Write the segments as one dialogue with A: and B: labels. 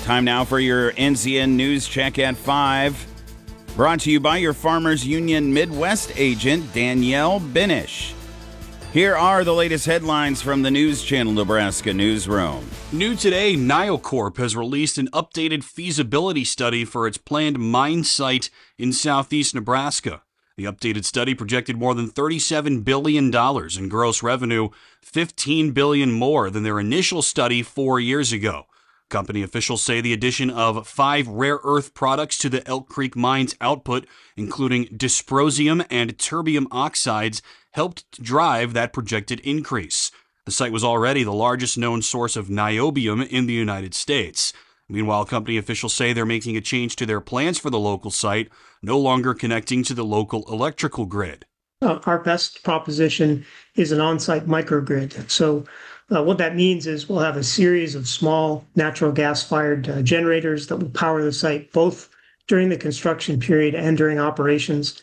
A: Time now for your NCN News Check at 5. Brought to you by your Farmers Union Midwest agent, Danielle Benish. Here are the latest headlines from the News Channel Nebraska newsroom.
B: New today, NioCorp has released an updated feasibility study for its planned mine site in southeast Nebraska. The updated study projected more than $37 billion in gross revenue, $15 billion more than their initial study 4 years ago. Company officials say the addition of 5 rare earth products to the Elk Creek mine's output, including dysprosium and terbium oxides, helped drive that projected increase. The site was already the largest known source of niobium in the United States. Meanwhile, company officials say they're making a change to their plans for the local site, no longer connecting to the local electrical grid.
C: Our best proposition is an on-site microgrid. So what that means is we'll have a series of small natural gas-fired generators that will power the site both during the construction period and during operations.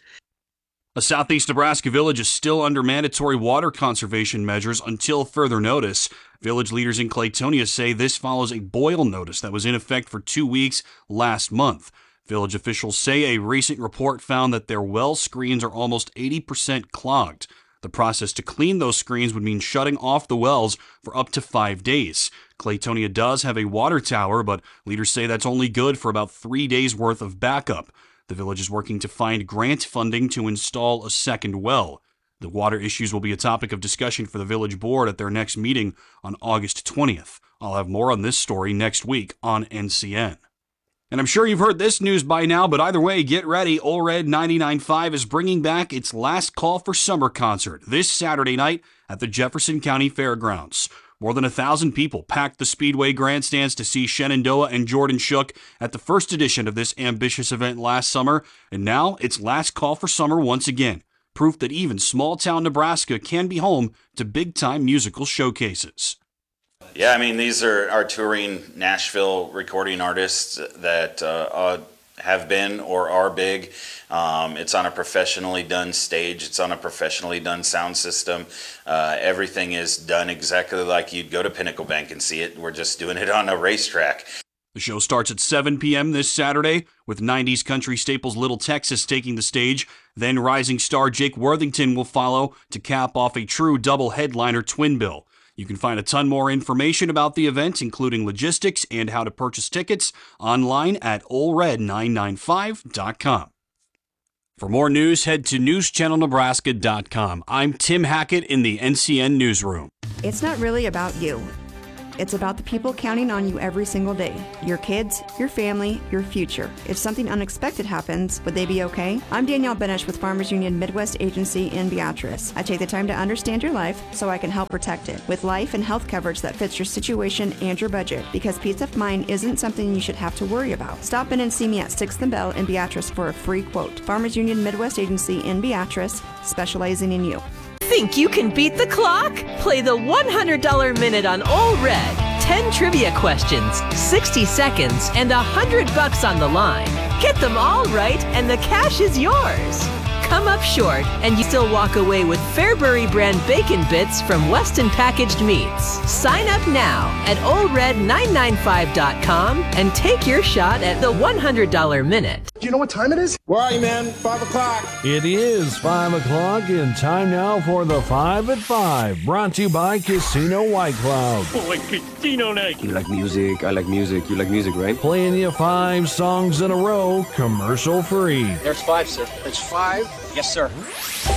B: A southeast Nebraska village is still under mandatory water conservation measures until further notice. Village leaders in Claytonia say this follows a boil notice that was in effect for 2 weeks last month. Village officials say a recent report found that their well screens are almost 80% clogged. The process to clean those screens would mean shutting off the wells for up to 5 days. Claytonia does have a water tower, but leaders say that's only good for about 3 days' worth of backup. The village is working to find grant funding to install a second well. The water issues will be a topic of discussion for the village board at their next meeting on August 20th. I'll have more on this story next week on NCN. And I'm sure you've heard this news by now, but either way, get ready. Ole Red 99.5 is bringing back its Last Call for Summer concert this Saturday night at the Jefferson County Fairgrounds. More than 1,000 people packed the Speedway grandstands to see Shenandoah and Jordan Shook at the first edition of this ambitious event last summer, and now it's Last Call for Summer once again. Proof that even small-town Nebraska can be home to big-time musical showcases.
D: Yeah, I mean, these are our touring Nashville recording artists that have been or are big. It's on a professionally done stage. It's on a professionally done sound system. Everything is done exactly like you'd go to Pinnacle Bank and see it. We're just doing it on a racetrack.
B: The show starts at 7 p.m. this Saturday, with 90s country staples Little Texas taking the stage. Then rising star Jake Worthington will follow to cap off a true double headliner twin bill. You can find a ton more information about the event, including logistics and how to purchase tickets, online at olered995.com. For more news, head to newschannelnebraska.com. I'm Tim Hackett in the NCN Newsroom.
E: It's not really about you. It's about the people counting on you every single day. Your kids, your family, your future. If something unexpected happens, would they be okay? I'm Danielle Benish with Farmers Union Midwest Agency in Beatrice. I take the time to understand your life so I can help protect it with life and health coverage that fits your situation and your budget, because peace of mind isn't something you should have to worry about. Stop in and see me at 6th and Bell in Beatrice for a free quote. Farmers Union Midwest Agency in Beatrice, specializing in you.
F: Think you can beat the clock? Play the $100 Minute on Ole Red. 10 trivia questions, 60 seconds, and $100 on the line. Get them all right, and the cash is yours. Come up short, and you still walk away with Fairbury brand bacon bits from Weston Packaged Meats. Sign up now at olered995.com and take your shot at the $100 Minute.
G: Do you know what time it is?
H: Where are you, man? 5 o'clock.
I: It is 5 o'clock, and time now for the 5 at 5, brought to you by Casino White Cloud.
J: Boy, casino night.
H: You like music, I like music, you like music, right?
I: Playing you 5 songs in a row, commercial free.
K: There's 5, sir.
H: There's 5?
K: Yes, sir.